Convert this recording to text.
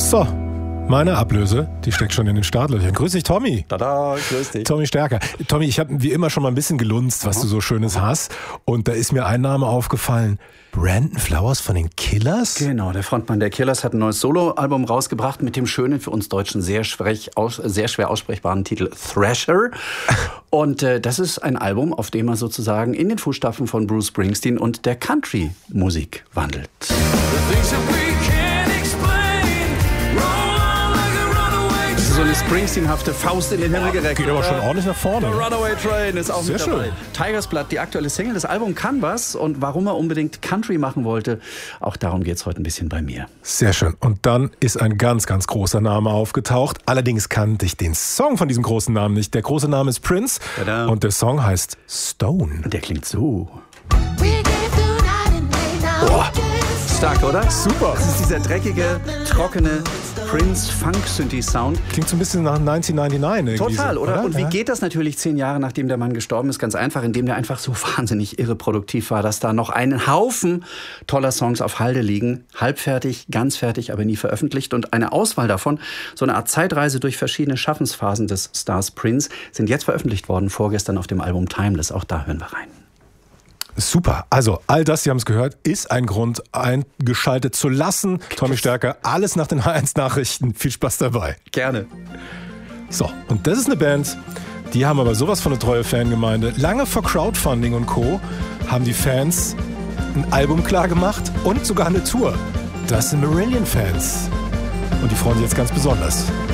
So, meine Ablöse, die steckt schon in den Startlöchern. Grüß dich, Tommy. Tada, grüß dich. Tommy Stärker. Tommy, ich habe wie immer schon mal ein bisschen gelunzt, was du so Schönes hast. Und da ist mir ein Name aufgefallen. Brandon Flowers von den Killers? Genau, der Frontmann der Killers hat ein neues Soloalbum rausgebracht mit dem schönen, für uns Deutschen sehr schwer aussprechbaren Titel Thrasher. Und das ist ein Album, auf dem er sozusagen in den Fußstapfen von Bruce Springsteen und der Country-Musik wandelt. So eine Springsteen-hafte Faust in den Himmel gereckt. Geht aber schon ordentlich nach vorne. The Runaway Train ist auch sehr mit dabei. schön. Tigers Blood, die aktuelle Single. Das Album kann was. Und warum er unbedingt Country machen wollte, auch darum geht es heute ein bisschen bei mir. Sehr schön. Und dann ist ein ganz, ganz großer Name aufgetaucht. Allerdings kannte ich den Song von diesem großen Namen nicht. Der große Name ist Prince. Tada. Und der Song heißt Stone. Und der klingt so. Boah. Stark, oder? Super. Das ist dieser dreckige, trockene Prince-Funk-Synthi-Sound. Klingt so ein bisschen nach 1999 irgendwie. Total, so, oder? Und wie geht das natürlich 10 Jahre, nachdem der Mann gestorben ist? Ganz einfach, indem der einfach so wahnsinnig irre produktiv war, dass da noch einen Haufen toller Songs auf Halde liegen. Halbfertig, ganz fertig, aber nie veröffentlicht. Und eine Auswahl davon, so eine Art Zeitreise durch verschiedene Schaffensphasen des Stars Prince, sind jetzt veröffentlicht worden, vorgestern auf dem Album Timeless. Auch da hören wir rein. Super. Also all das, Sie haben es gehört, ist ein Grund, eingeschaltet zu lassen. Tommy Stärker, alles nach den H1-Nachrichten. Viel Spaß dabei. Gerne. So, und das ist eine Band, die haben aber sowas von eine treue Fangemeinde. Lange vor Crowdfunding und Co. haben die Fans ein Album klar gemacht und sogar eine Tour. Das sind Marillion-Fans. Und die freuen sich jetzt ganz besonders.